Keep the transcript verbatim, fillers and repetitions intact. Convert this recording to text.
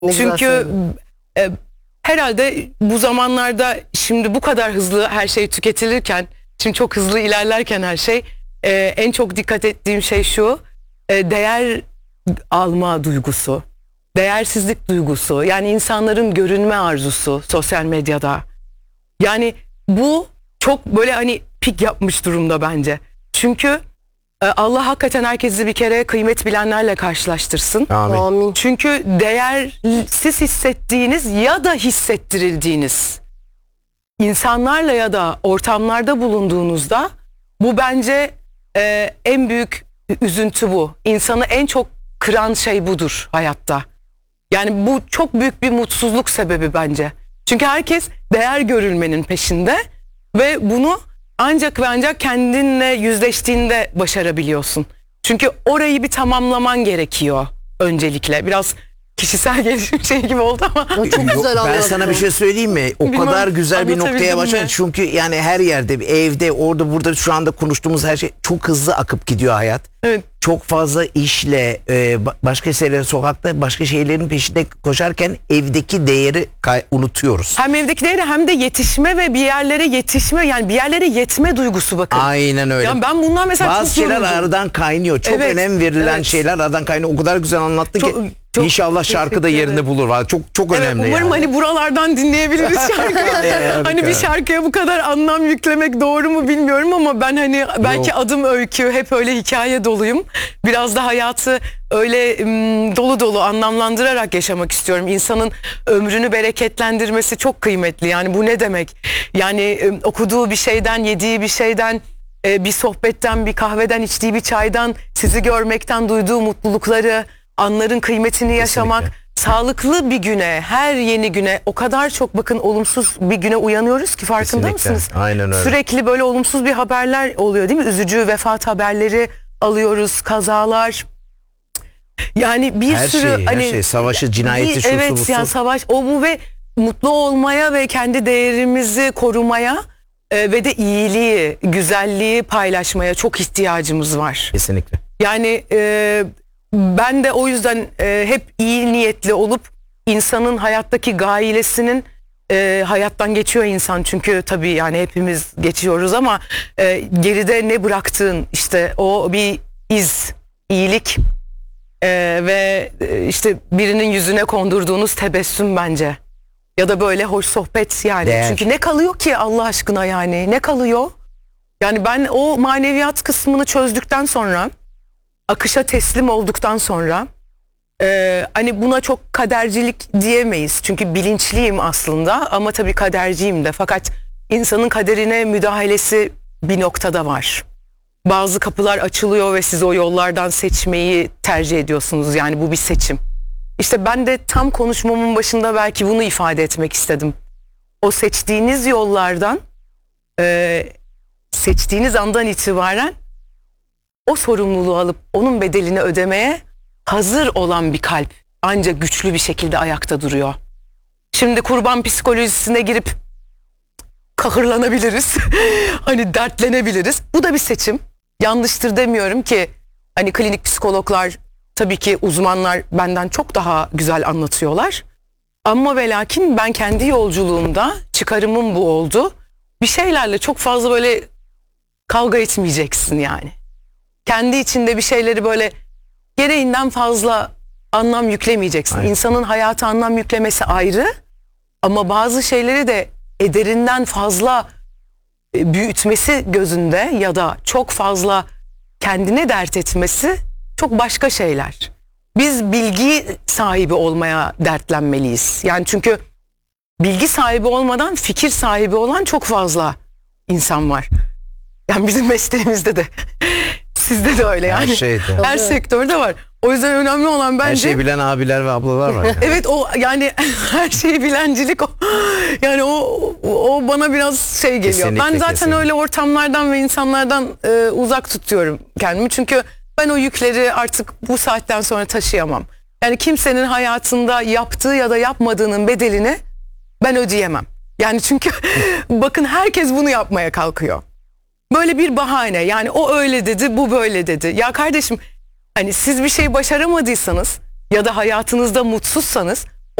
Ne güzel Çünkü söyledin. e, herhalde bu zamanlarda şimdi bu kadar hızlı her şey tüketilirken, şimdi çok hızlı ilerlerken her şey, e, en çok dikkat ettiğim şey şu: e, değer alma duygusu, değersizlik duygusu, yani insanların görünme arzusu sosyal medyada. Yani bu çok böyle hani pik yapmış durumda bence. Çünkü e, Allah hakikaten herkesi bir kere kıymet bilenlerle karşılaştırsın. Amin. Amin. Çünkü değersiz hissettiğiniz ya da hissettirildiğiniz insanlarla ya da ortamlarda bulunduğunuzda, bu bence e, en büyük üzüntü bu. İnsanı en çok kıran şey budur hayatta. Yani bu çok büyük bir mutsuzluk sebebi bence. Çünkü herkes değer görülmenin peşinde ve bunu ancak ve ancak kendinle yüzleştiğinde başarabiliyorsun. Çünkü orayı bir tamamlaman gerekiyor öncelikle. Biraz kişisel gelişim şey gibi oldu ama. O çok güzel Ben anlattın. sana bir şey söyleyeyim mi? O Bilmem, kadar güzel bir anlatabildim noktaya başladın. mi? Çünkü yani her yerde, evde, orada, burada şu anda konuştuğumuz her şey çok hızlı akıp gidiyor hayat. Evet. Çok fazla işle, e, ba- başka şeyler, sokakta başka şeylerin peşinde koşarken evdeki değeri kay- unutuyoruz. Hem evdeki değeri hem de yetişme ve bir yerlere yetişme, yani bir yerlere yetme duygusu, bakın. Aynen öyle. Yani ben bundan mesela Bazı çok şeyler yoruldum. aradan kaynıyor. Çok Evet, önem verilen evet. şeyler aradan kaynıyor. O kadar güzel anlattın Çok- ki çok inşallah şarkı da teşekkür yerinde ederim. bulur. Vallahi Çok çok Evet, önemli umarım yani. hani buralardan dinleyebiliriz şarkıyı. Harika. Hani bir şarkıya bu kadar anlam yüklemek doğru mu bilmiyorum ama ben hani belki Yok. adım öykü, hep öyle hikaye doluyum. Biraz da hayatı öyle m, dolu dolu anlamlandırarak yaşamak istiyorum. İnsanın ömrünü bereketlendirmesi çok kıymetli. Yani bu ne demek? Yani e, okuduğu bir şeyden, yediği bir şeyden, e, bir sohbetten, bir kahveden, içtiği bir çaydan, sizi görmekten duyduğu mutlulukları, anların kıymetini yaşamak. Sağlıklı bir güne, her yeni güne o kadar çok, bakın, olumsuz bir güne uyanıyoruz ki, farkında Kesinlikle. mısınız? Aynen öyle. Sürekli böyle olumsuz bir haberler oluyor değil mi? Üzücü vefat haberleri alıyoruz, kazalar. Yani bir Her sürü şey, her hani şey, savaşı, cinayeti, bir- şusu, evet busu. yani savaş, o bu ve mutlu olmaya ve kendi değerimizi korumaya e, ve de iyiliği, güzelliği paylaşmaya çok ihtiyacımız var. Kesinlikle. Yani e, ben de o yüzden e, hep iyi niyetli olup insanın hayattaki gailesinin, e, hayattan geçiyor insan çünkü tabii, yani hepimiz geçiyoruz ama e, geride ne bıraktığın, işte o bir iz, iyilik e, ve e, işte birinin yüzüne kondurduğunuz tebessüm bence. Ya da böyle hoş sohbet yani. Değer. Çünkü ne kalıyor ki Allah aşkına yani? Ne kalıyor? Yani ben o maneviyat kısmını çözdükten sonra, akışa teslim olduktan sonra, e, hani buna çok kadercilik diyemeyiz. Çünkü bilinçliyim aslında ama tabii kaderciyim de. Fakat insanın kaderine müdahalesi bir noktada var. Bazı kapılar açılıyor ve siz o yollardan seçmeyi tercih ediyorsunuz. Yani bu bir seçim. İşte ben de tam konuşmamın başında belki bunu ifade etmek istedim. O seçtiğiniz yollardan, e, seçtiğiniz andan itibaren o sorumluluğu alıp onun bedelini ödemeye hazır olan bir kalp ancak güçlü bir şekilde ayakta duruyor. Şimdi kurban psikolojisine girip kahırlanabiliriz. Hani dertlenebiliriz. Bu da bir seçim. Yanlıştır demiyorum ki. Hani klinik psikologlar, tabii ki uzmanlar benden çok daha güzel anlatıyorlar. Ama ve lakin ben kendi yolculuğumda çıkarımım bu oldu. Bir şeylerle çok fazla böyle kavga etmeyeceksin yani. Kendi içinde bir şeyleri böyle gereğinden fazla anlam yüklemeyeceksin. Aynen. İnsanın hayata anlam yüklemesi ayrı ama bazı şeyleri de ederinden fazla e, büyütmesi gözünde ya da çok fazla kendine dert etmesi çok başka şeyler. Biz bilgi sahibi olmaya dertlenmeliyiz. Yani çünkü bilgi sahibi olmadan fikir sahibi olan çok fazla insan var. Yani bizim mesleğimizde de, sizde de öyle yani. Her şeyde. Her sektörde var. O yüzden önemli olan bence... Her şeyi bilen abiler ve ablalar var. Yani. Evet, o yani her şeyi bilencilik, o yani o o bana biraz şey geliyor. Kesinlikle, Ben zaten kesinlikle. öyle ortamlardan ve insanlardan e, uzak tutuyorum kendimi. Çünkü ben o yükleri artık bu saatten sonra taşıyamam. Yani kimsenin hayatında yaptığı ya da yapmadığının bedelini ben ödeyemem. Yani çünkü bakın, herkes bunu yapmaya kalkıyor. Böyle bir bahane, yani o öyle dedi, bu böyle dedi. Ya kardeşim, hani siz bir şey başaramadıysanız ya da hayatınızda mutsuzsanız